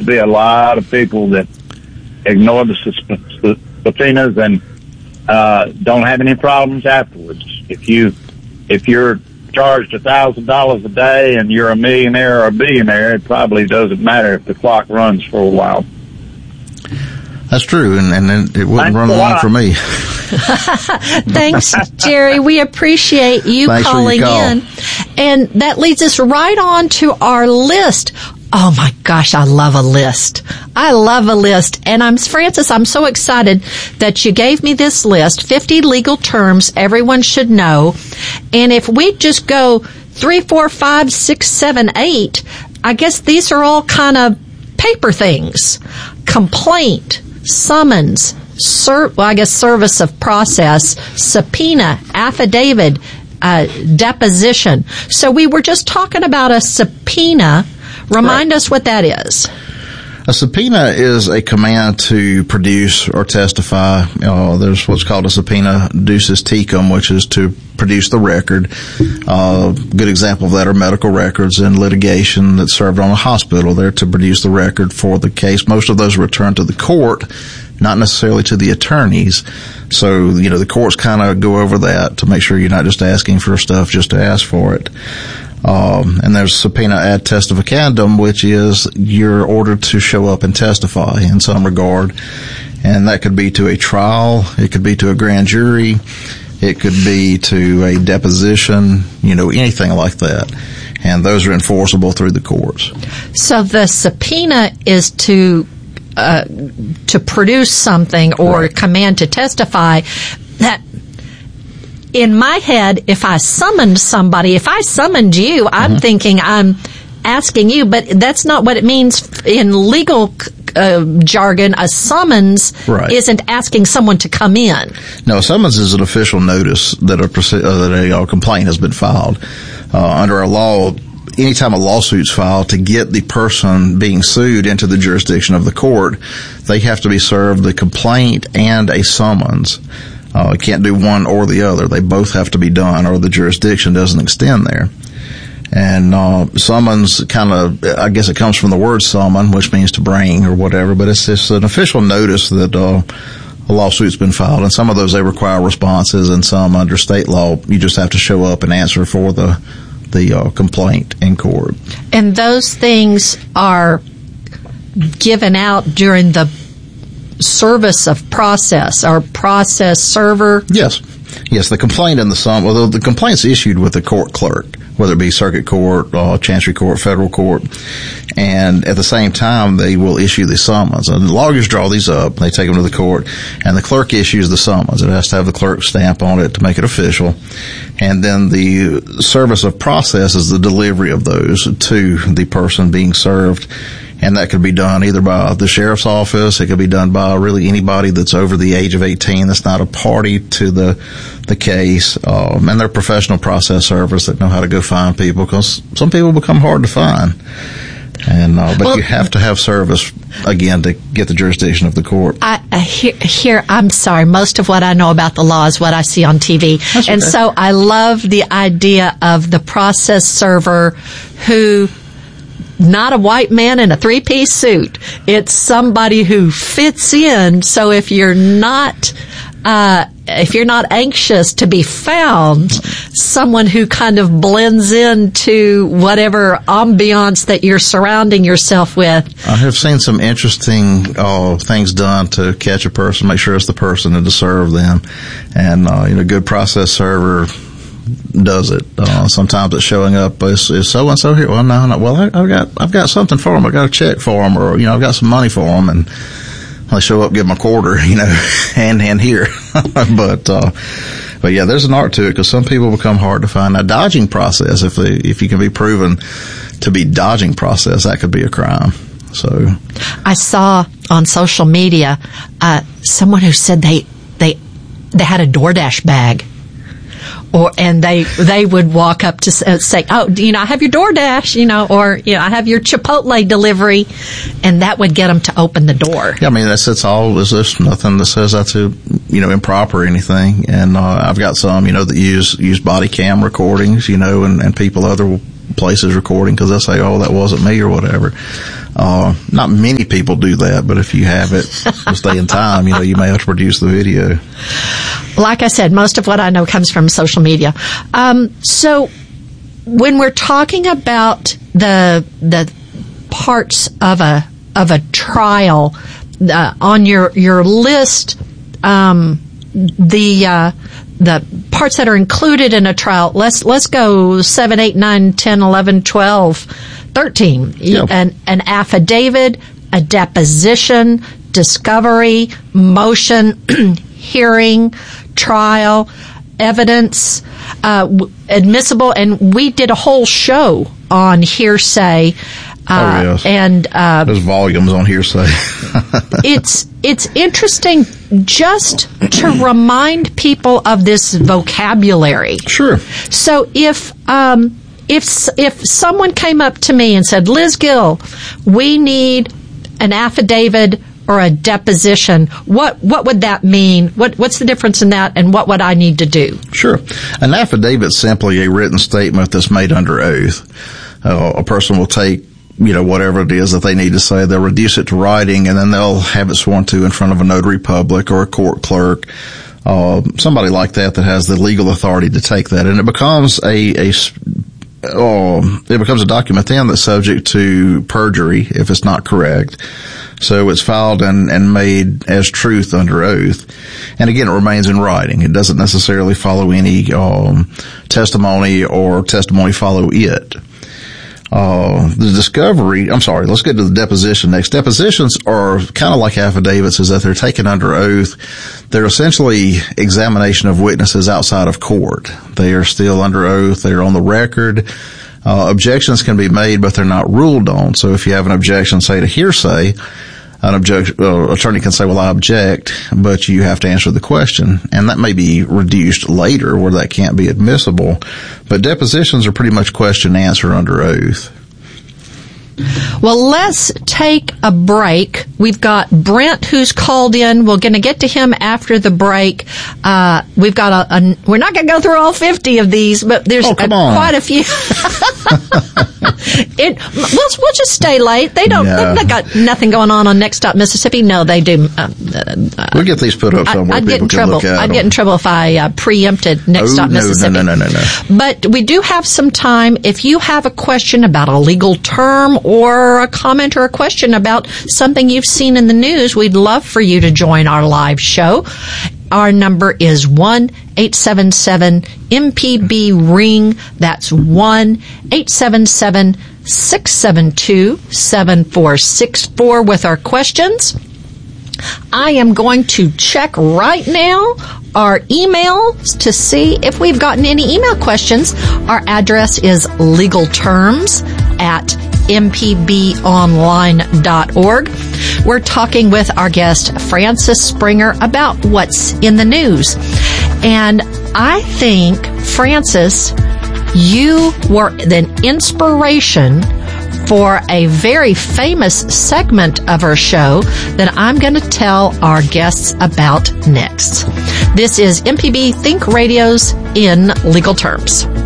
be a lot of people that ignore the subpoenas and don't have any problems afterwards. If you're charged $1,000 a day and you're a millionaire or a billionaire, it probably doesn't matter if the clock runs for a while. That's true, and it wouldn't run long for me. Thanks, Jerry. We appreciate you calling in. And that leads us right on to our list. Oh my gosh, I love a list. I love a list. And Francis, I'm so excited that you gave me this list, 50 legal terms everyone should know. And if we just go 3, 4, 5, 6, 7, 8, I guess these are all kind of paper things. Complaint, summons, service of process, subpoena, affidavit, deposition. So we were just talking about a subpoena. Remind us what that is. A subpoena is a command to produce or testify. There's what's called a subpoena ducis tecum, which is to produce the record. Good example of that are medical records in litigation that served on a hospital. They're to produce the record for the case. Most of those are returned to the court, not necessarily to the attorneys. So, the courts kind of go over that to make sure you're not just asking for stuff just to ask for it. And there's subpoena ad testificandum, which is you're ordered to show up and testify in some regard. And that could be to a trial. It could be to a grand jury. It could be to a deposition, anything like that. And those are enforceable through the courts. So the subpoena is to produce something or right. Command to testify. That in my head, if I summoned somebody, if I summoned you, I'm thinking I'm asking you, but that's not what it means in legal jargon. A summons isn't asking someone to come in. No, a summons is an official notice that a complaint has been filed. Under our law, anytime a lawsuit's filed, to get the person being sued into the jurisdiction of the court, they have to be served the complaint and a summons. You can't do one or the other. They both have to be done, or the jurisdiction doesn't extend there. And summons I guess it comes from the word summon, which means to bring or whatever, but it's just an official notice that a lawsuit's been filed. And some of those, they require responses, and some under state law, you just have to show up and answer for the complaint in court. And those things are given out during the service of process, or process server? Yes, the complaint and the summons. Although the complaint's issued with the court clerk, whether it be circuit court, chancery court, federal court, and at the same time they will issue the summons. And the lawyers draw these up, they take them to the court, and the clerk issues the summons. It has to have the clerk stamp on it to make it official. And then the service of process is the delivery of those to the person being served. And that could be done either by the sheriff's office. It could be done by really anybody that's over the age of 18 that's not a party to the case. And they're professional process servers that know how to go find people, because some people become hard to find. And but you have to have service, again, to get the jurisdiction of the court. Here, I'm sorry, most of what I know about the law is what I see on TV. That's and okay. So I love the idea of the process server who, not a white man in a three-piece suit. It's somebody who fits in. So if you're not anxious to be found, someone who kind of blends into whatever ambiance that you're surrounding yourself with. I have seen some interesting things done to catch a person, make sure it's the person and to serve them. And a good process server does it. Sometimes it's showing up, is so and so here? Well, no. Well, I've got something for them. I got a check for them, or I've got some money for them, and I show up, give them a quarter, hand here. But yeah, there's an art to it, because some people become hard to find. Now, dodging process, if you can be proven to be dodging process, that could be a crime. So, I saw on social media someone who said they had a DoorDash bag. And they would walk up to say, oh, I have your DoorDash, or I have your Chipotle delivery, and that would get them to open the door. Yeah, I mean, that's all. There's nothing that says that's improper or anything. And I've got some, that use body cam recordings, and people other places recording, because they'll say, oh, that wasn't me or whatever. Not many people do that, but if you have it this day and time, you may have to produce the video. Like I said, most of what I know comes from social media. So when we're talking about the parts of a trial on your list, the parts that are included in a trial, let's go 7, 8, 9, 10, 11, 12, 13. Yep. An affidavit, a deposition, discovery, motion, hearing, trial, evidence, admissible, and we did a whole show on hearsay. Yes. And there's volumes on hearsay. It's interesting just to remind people of this vocabulary. Sure. So if someone came up to me and said, Liz Gill, we need an affidavit or a deposition, what would that mean? What's the difference in that, and what would I need to do? Sure. An affidavit is simply a written statement that's made under oath. A person will take whatever it is that they need to say, they'll reduce it to writing, and then they'll have it sworn to in front of a notary public or a court clerk, somebody like that has the legal authority to take that, and it becomes a document then that's subject to perjury if it's not correct. So it's filed and made as truth under oath. And again, it remains in writing. It doesn't necessarily follow any testimony or testimony follow it. Let's get to the deposition next. Depositions are kind of like affidavits, is that they're taken under oath. They're essentially examination of witnesses outside of court. They are still under oath. They're on the record. Objections can be made, but they're not ruled on. So if you have an objection, say to hearsay, attorney can say, well, I object, but you have to answer the question. And that may be reduced later where that can't be admissible. But depositions are pretty much question and answer under oath. Well, let's take a break. We've got Brent who's called in. We're going to get to him after the break. We've got we're not going to go through all 50 of these, but there's quite a few. We'll just stay late. They've got nothing going on Next Stop Mississippi. No, they do. We'll get these put up somewhere. I'd get in trouble. I'd get in trouble if I preempted Next Stop Mississippi. No. But we do have some time. If you have a question about a legal term or a comment or a question about something you've seen in the news, we'd love for you to join our live show. Our number is 1-877-MPB-RING. That's 1-877-672-7464 with our questions. I am going to check right now our emails to see if we've gotten any email questions. Our address is legalterms@mpbonline.org. We're talking with our guest, Frances Springer, about what's in the news. And I think, Frances, you were an inspiration for a very famous segment of our show that I'm going to tell our guests about next. This is MPB Think Radio's In Legal Terms.